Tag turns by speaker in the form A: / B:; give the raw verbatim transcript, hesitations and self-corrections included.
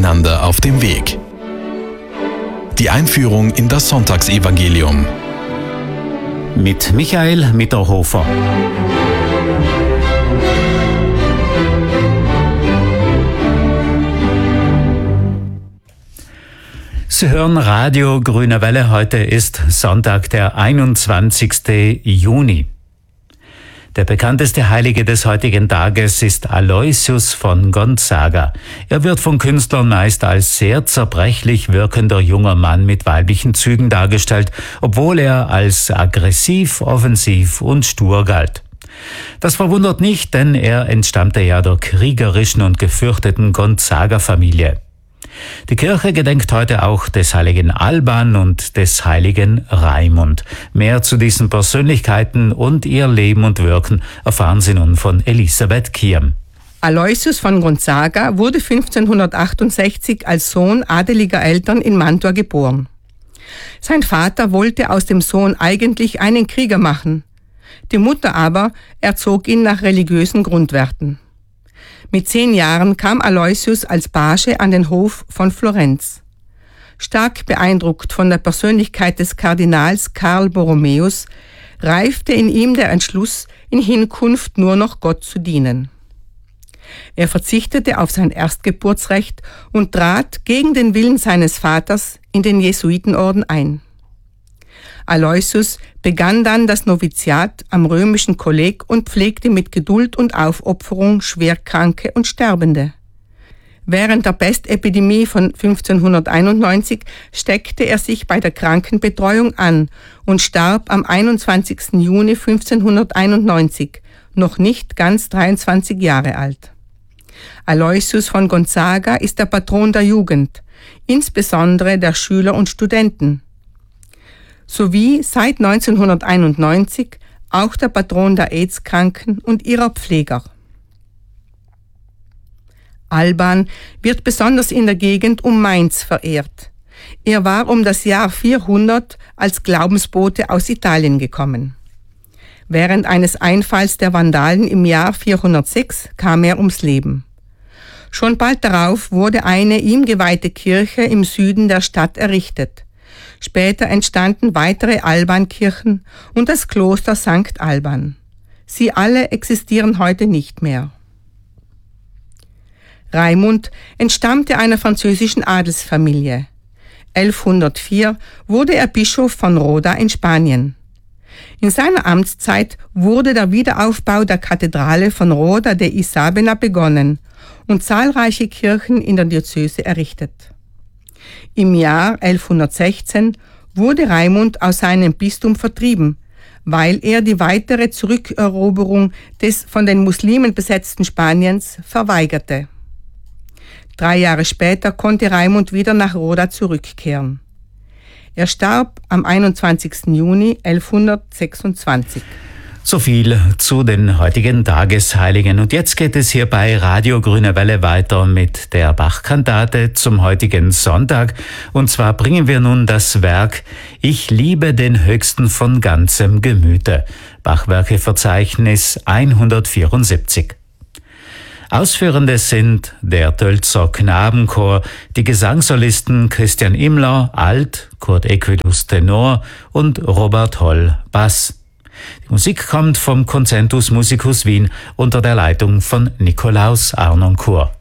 A: Miteinander auf dem Weg. Die Einführung in das Sonntagsevangelium.
B: Mit Michael Mitterhofer. Sie hören Radio Grüne Welle. Heute ist Sonntag, der einundzwanzigste Juni. Der bekannteste Heilige des heutigen Tages ist Aloysius von Gonzaga. Er wird von Künstlern meist als sehr zerbrechlich wirkender junger Mann mit weiblichen Zügen dargestellt, obwohl er als aggressiv, offensiv und stur galt. Das verwundert nicht, denn er entstammte ja der kriegerischen und gefürchteten Gonzaga-Familie. Die Kirche gedenkt heute auch des heiligen Alban und des heiligen Raimund. Mehr zu diesen Persönlichkeiten und ihr Leben und Wirken erfahren Sie nun von Elisabeth Kiem.
C: Aloysius von Gonzaga wurde fünfzehnhundertachtundsechzig als Sohn adeliger Eltern in Mantua geboren. Sein Vater wollte aus dem Sohn eigentlich einen Krieger machen. Die Mutter aber erzog ihn nach religiösen Grundwerten. Mit zehn Jahren kam Aloysius als Page an den Hof von Florenz. Stark beeindruckt von der Persönlichkeit des Kardinals Karl Borromäus, reifte in ihm der Entschluss, in Hinkunft nur noch Gott zu dienen. Er verzichtete auf sein Erstgeburtsrecht und trat gegen den Willen seines Vaters in den Jesuitenorden ein. Aloysius begann dann das Noviziat am römischen Kolleg und pflegte mit Geduld und Aufopferung Schwerkranke und Sterbende. Während der Pestepidemie von fünfzehnhunderteinundneunzig steckte er sich bei der Krankenbetreuung an und starb am einundzwanzigsten Juni fünfzehnhunderteinundneunzig, noch nicht ganz dreiundzwanzig Jahre alt. Aloysius von Gonzaga ist der Patron der Jugend, insbesondere der Schüler und Studenten, sowie seit neunzehnhunderteinundneunzig auch der Patron der AIDS-Kranken und ihrer Pfleger. Alban wird besonders in der Gegend um Mainz verehrt. Er war um das Jahr vierhundert als Glaubensbote aus Italien gekommen. Während eines Einfalls der Vandalen im Jahr vierhundertsechs kam er ums Leben. Schon bald darauf wurde eine ihm geweihte Kirche im Süden der Stadt errichtet. Später entstanden weitere Albankirchen und das Kloster Sankt Alban. Sie alle existieren heute nicht mehr. Raimund entstammte einer französischen Adelsfamilie. elfhundertvier wurde er Bischof von Roda in Spanien. In seiner Amtszeit wurde der Wiederaufbau der Kathedrale von Roda de Isabena begonnen und zahlreiche Kirchen in der Diözese errichtet. Im Jahr elfhundertsechzehn wurde Raimund aus seinem Bistum vertrieben, weil er die weitere Zurückeroberung des von den Muslimen besetzten Spaniens verweigerte. Drei Jahre später konnte Raimund wieder nach Roda zurückkehren. Er starb am einundzwanzigsten Juni elfhundertsechsundzwanzig.
B: So viel zu den heutigen Tagesheiligen. Und jetzt geht es hier bei Radio Grüne Welle weiter mit der Bach-Kantate zum heutigen Sonntag. Und zwar bringen wir nun das Werk Ich liebe den Höchsten von ganzem Gemüte. Bachwerkeverzeichnis hundertvierundsiebzig. Ausführende sind der Tölzer Knabenchor, die Gesangssolisten Christian Immler, Alt, Kurt Equilus, Tenor und Robert Holl, Bass. Die Musik kommt vom Concentus Musicus Wien unter der Leitung von Nikolaus Arnoncourt.